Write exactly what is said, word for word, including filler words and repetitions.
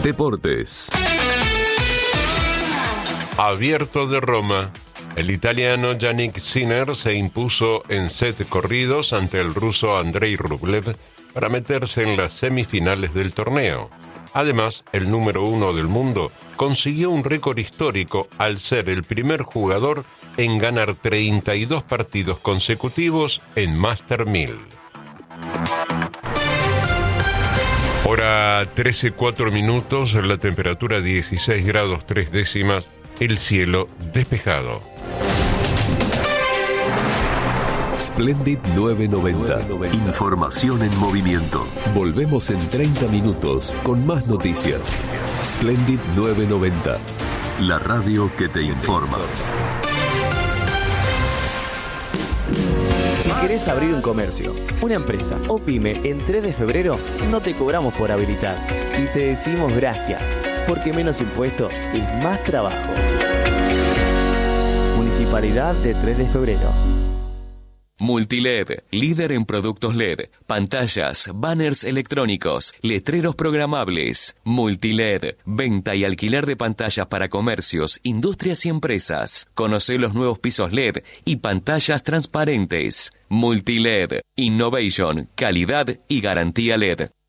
Deportes. Abierto de Roma. El italiano Yannick Sinner se impuso en set corridos ante el ruso Andrei Rublev para meterse en las semifinales del torneo. Además, el número uno del mundo consiguió un récord histórico al ser el primer jugador en ganar treinta y dos partidos consecutivos en Master mil. Hora trece, cuatro minutos, la temperatura dieciséis grados tres décimas, el cielo despejado. Splendid novecientos noventa. Información en movimiento. Volvemos en treinta minutos con más noticias. Splendid novecientos noventa. La radio que te informa. Si querés abrir un comercio, una empresa o pyme en tres de febrero, no te cobramos por habilitar. Y te decimos gracias, porque menos impuestos es más trabajo. Municipalidad de tres de febrero. Multiled, líder en productos L E D, pantallas, banners electrónicos, letreros programables. Multiled, venta y alquiler de pantallas para comercios, industrias y empresas. Conoce los nuevos pisos L E D y pantallas transparentes. Multiled, innovation, calidad y garantía L E D.